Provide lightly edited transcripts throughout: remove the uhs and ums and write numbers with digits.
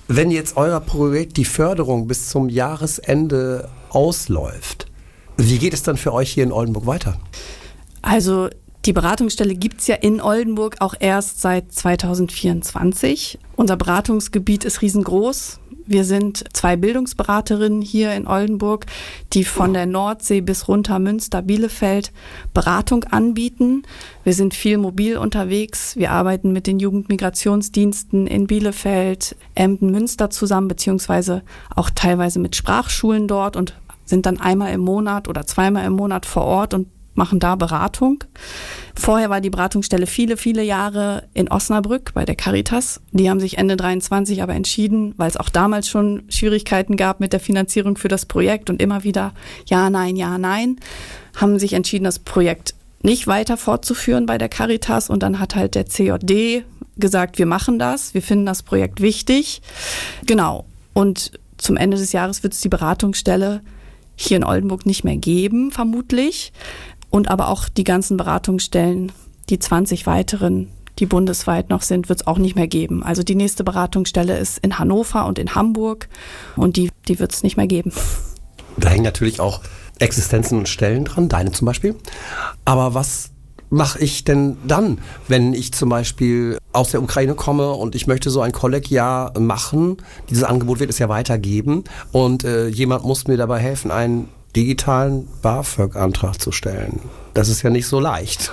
Wenn jetzt euer Projekt, die Förderung bis zum Jahresende ausläuft, wie geht es dann für euch hier in Oldenburg weiter? Also die Beratungsstelle gibt es ja in Oldenburg auch erst seit 2024. Unser Beratungsgebiet ist riesengroß. Wir sind 2 Bildungsberaterinnen hier in Oldenburg, die von der Nordsee bis runter Münster, Bielefeld Beratung anbieten. Wir sind viel mobil unterwegs. Wir arbeiten mit den Jugendmigrationsdiensten in Bielefeld, Emden, Münster zusammen, beziehungsweise auch teilweise mit Sprachschulen dort und sind dann einmal im Monat oder zweimal im Monat vor Ort und machen da Beratung. Vorher war die Beratungsstelle viele Jahre in Osnabrück bei der Caritas. Die haben sich Ende 23 aber entschieden, weil es auch damals schon Schwierigkeiten gab mit der Finanzierung für das Projekt und immer wieder ja, nein, haben sich entschieden, das Projekt nicht weiter fortzuführen bei der Caritas. Und dann hat halt der CJD gesagt, wir machen das, wir finden das Projekt wichtig. Genau. Und zum Ende des Jahres wird es die Beratungsstelle hier in Oldenburg nicht mehr geben, vermutlich. Und aber auch die ganzen Beratungsstellen, die 20 weiteren, die bundesweit noch sind, wird es auch nicht mehr geben. Also die nächste Beratungsstelle ist in Hannover und in Hamburg und die wird es nicht mehr geben. Da hängen natürlich auch Existenzen und Stellen dran, deine zum Beispiel. Aber was mache ich denn dann, wenn ich zum Beispiel aus der Ukraine komme und ich möchte so ein Kollegiat machen? Dieses Angebot wird es ja weitergeben und jemand muss mir dabei helfen, einen digitalen BAföG-Antrag zu stellen. Das ist ja nicht so leicht.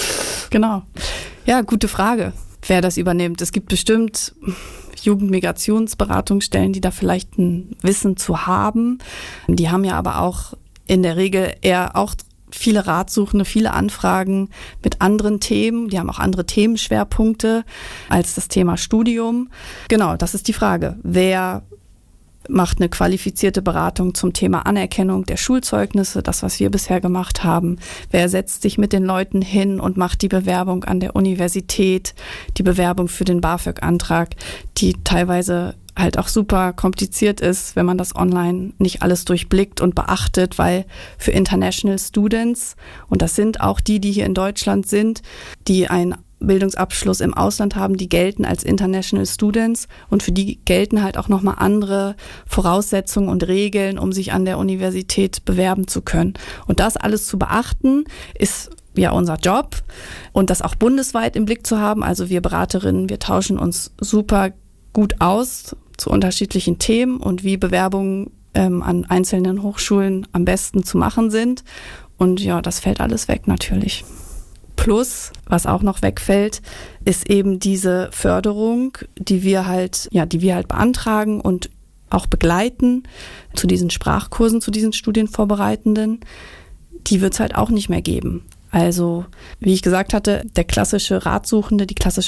Genau. Ja, gute Frage, wer das übernimmt. Es gibt bestimmt Jugendmigrationsberatungsstellen, die da vielleicht ein Wissen zu haben. Die haben ja aber auch in der Regel eher auch viele Ratsuchende, viele Anfragen mit anderen Themen. Die haben auch andere Themenschwerpunkte als das Thema Studium. Genau, das ist die Frage. Wer macht eine qualifizierte Beratung zum Thema Anerkennung der Schulzeugnisse, das, was wir bisher gemacht haben. Wer setzt sich mit den Leuten hin und macht die Bewerbung an der Universität, die Bewerbung für den BAföG-Antrag, die teilweise halt auch super kompliziert ist, wenn man das online nicht alles durchblickt und beachtet, weil für International Students, und das sind auch die hier in Deutschland sind, die ein Bildungsabschluss im Ausland haben, die gelten als International Students und für die gelten halt auch nochmal andere Voraussetzungen und Regeln, um sich an der Universität bewerben zu können. Und das alles zu beachten, ist ja unser Job und das auch bundesweit im Blick zu haben. Also wir Beraterinnen, wir tauschen uns super gut aus zu unterschiedlichen Themen und wie Bewerbungen an einzelnen Hochschulen am besten zu machen sind. Und ja, das fällt alles weg natürlich. Plus, was auch noch wegfällt, ist eben diese Förderung, die wir halt beantragen und auch begleiten zu diesen Sprachkursen, zu diesen Studienvorbereitenden. Die wird es halt auch nicht mehr geben. Also, wie ich gesagt hatte, die klassische Ratsuchende,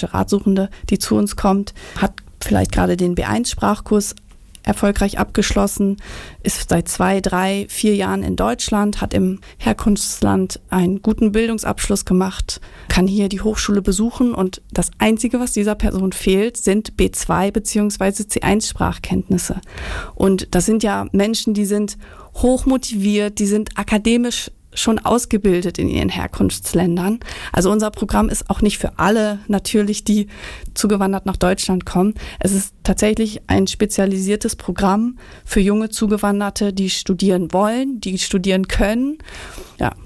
die zu uns kommt, hat vielleicht gerade den B1-Sprachkurs erfolgreich abgeschlossen, ist seit 2, 3, 4 Jahren in Deutschland, hat im Herkunftsland einen guten Bildungsabschluss gemacht, kann hier die Hochschule besuchen und das Einzige, was dieser Person fehlt, sind B2 bzw. C1-Sprachkenntnisse. Und das sind ja Menschen, die sind hochmotiviert, die sind akademisch schon ausgebildet in ihren Herkunftsländern. Also unser Programm ist auch nicht für alle natürlich, die zugewandert nach Deutschland kommen. Es ist tatsächlich ein spezialisiertes Programm für junge Zugewanderte, die studieren wollen, die studieren können. Ja,